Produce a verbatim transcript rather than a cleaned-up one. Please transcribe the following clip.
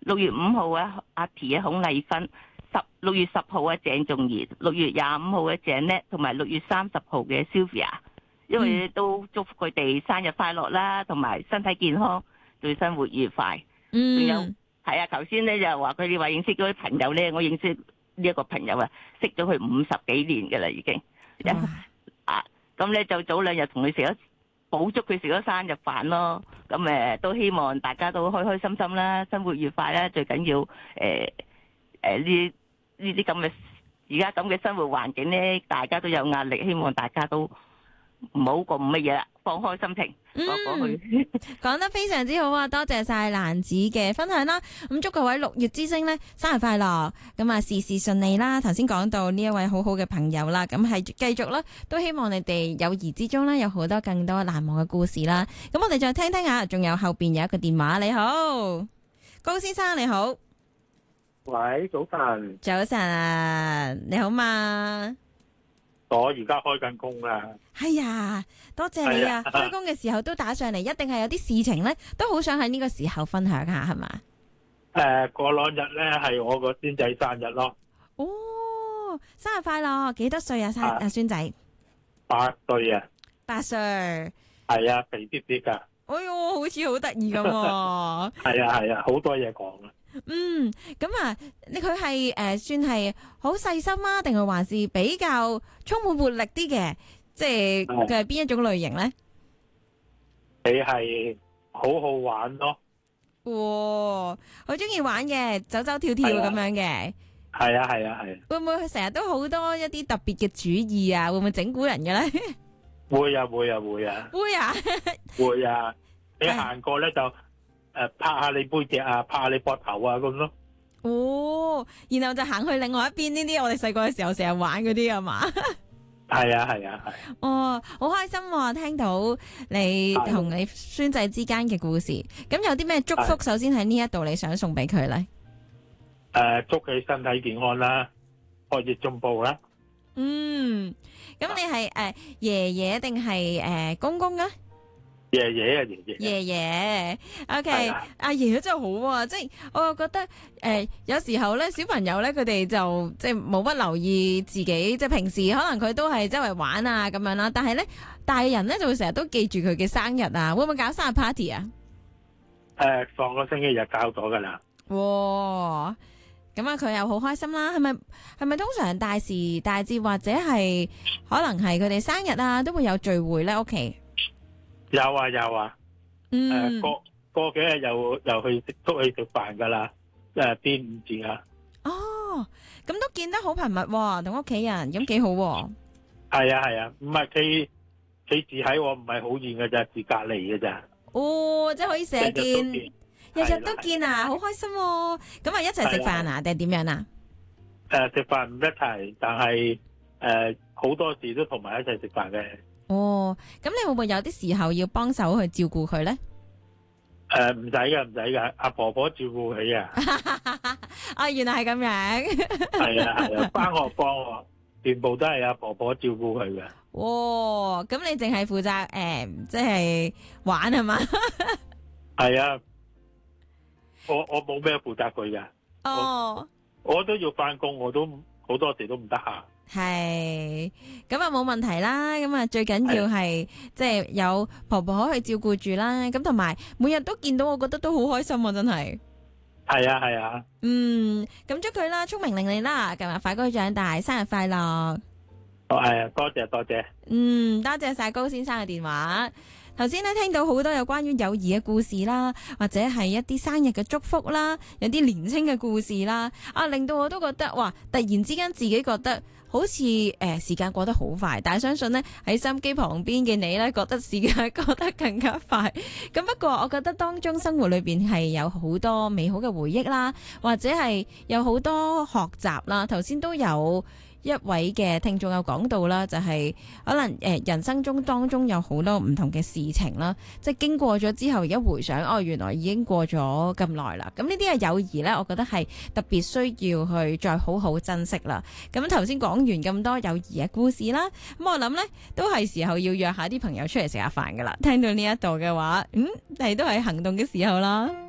六月五號啊阿 P 啊孔麗芬，十六月十號啊鄭仲儀，六月廿五號嘅鄭叻，同埋六月三十號嘅 Sylvia， 因為都祝福佢哋生日快樂啦，同埋身體健康，對生活愉快。嗯，仲有係啊，頭先咧就話佢哋話認識嗰啲朋友咧，我認識呢一個朋友啊，識咗佢五十幾年嘅啦已經。啊，咁咧就早兩日同佢食咗，補祝佢食咗生日飯咯。咁誒都希望大家都開開心心啦，生活愉快啦，最緊要誒誒呢呢啲咁嘅而家咁嘅生活環境咧，大家都有壓力，希望大家都唔好咁乜嘢啦，放開心情。 嗯， 講去講得非常之好啊！多謝晒蘭子嘅分享啦。咁祝各位六月之星咧生日快樂，咁啊事事順利啦。頭先講到呢一位好好嘅朋友啦，咁係繼續啦，都希望你哋友誼之中咧有好多更多難忘嘅故事啦。咁我哋再聽聽下，仲有後邊有一個電話。你好，高先生你好。 喂，早晨。 早晨啊，你好嘛？ 我而家開緊工啦。 係啊，多謝你啊！開工嘅時候都打上嚟，一定係有啲事情咧，都好想喺呢個時候分享下，係嘛？ 誒、呃，過兩日咧係我個孫仔生日咯。 哦，生日快樂！幾多歲啊？生啊孫仔？ 八歲啊。 八歲。 係啊，肥啲啲噶。 哎喲，好似好得意咁。係啊係啊，好多嘢講啊。 嗯，咁啊，你佢係誒算係好細心啊，定係還是比較充滿活力啲嘅？即係佢係邊一種類型咧？ 你係好好玩咯。 哇，好中意玩嘅，走走跳跳咁樣嘅。 係啊係啊係啊。會唔會佢成日都好多一啲特別嘅主意啊？會唔會整蠱人嘅咧？ 會啊會啊會啊。 會啊。 會啊！你行過咧就誒拍下你背脊啊，拍下你膊頭啊咁咯。 哦，然後就行去另外一邊，呢啲我哋細個嘅時候成日玩嗰啲啊嘛。 係啊係啊係。 哦，好開心喎！聽到你同你孫仔之間嘅故事，咁有啲咩祝福？首先喺呢一度，你想送俾佢咧？ 誒，祝佢身體健康啦，學業進步啦。 嗯，咁你係誒爺爺定係誒公公啊？ 爺爺啊，爺爺。 爺爺，OK，阿爺爺真係好啊！即係我又覺得誒、呃，有時候咧，小朋友咧，佢哋就即係冇乜留意自己，即係平時可能佢都係周圍玩啊咁樣啦。但係咧，大人咧就會成日都記住佢嘅生日啊，會唔會搞生日 party 啊？ 誒、呃，上個星期日搞咗噶啦。 哇！咁啊，佢又好開心啦。係咪係咪通常大時大節或者係可能係佢哋生日啊，都會有聚會咧？屋企？ 有啊有啊，誒、 嗯呃、過過幾日又又去食出去食飯噶啦，誒端午節啊。 哦，咁都見得好頻密喎，同屋企人咁幾好喎。 係啊係啊，唔係佢佢住喺我唔係好遠嘅咋，住隔離嘅咋。 哦，即係可以成日見，日日都見啊，好開心喎。咁啊一齊食飯啊，定係點樣啊？ 誒食飯唔一齊，但係誒好多時都同埋一齊食飯嘅。 哦，咁你會唔會有啲時候要幫手去照顧佢咧？ 誒唔使噶，唔使噶，阿婆婆照顧佢啊。 啊，原來係咁樣。 係啊係啊，翻學放學全部都係阿婆婆照顧佢嘅。 哇，咁你淨係負責誒，即係玩係嘛？ 係啊，我我冇咩負責佢噶。 哦， 我，我都要翻工，我都好多時都唔得閒。 係，咁啊冇問題啦。咁啊最緊要係即係有婆婆去照顧住啦。咁同埋每日都見到，我覺得都好開心啊！真係。 係啊係啊。 嗯，咁祝佢啦，聰明伶俐啦，今日快高長大，生日快樂。 哦，係啊，多謝多謝。 嗯，多謝晒高先生嘅電話。頭先咧聽到好多有關於友誼嘅故事啦，或者係一啲生日嘅祝福啦，有啲年青嘅故事啦，啊令到我都覺得哇，突然之間自己覺得好似誒、呃、時間過得好快，但係相信呢，喺收音機旁邊嘅你呢，覺得時間過得更加快。咁不過我覺得當中生活裏邊係有好多美好嘅回憶啦，或者係有好多學習啦。頭先都有一位嘅聽眾有講到啦，就係、是、可能誒人生中當中有好多唔同嘅事情啦，即係經過咗之後，而家回想，哦，原來已經過咗咁耐啦。咁呢啲嘅友誼呢，我覺得係特別需要去再好好珍惜啦。咁頭先講完咁多友誼嘅故事啦，咁我諗呢都係時候要約下啲朋友出嚟食下飯噶啦。聽到呢一度嘅話，嗯，係都係行動嘅時候啦。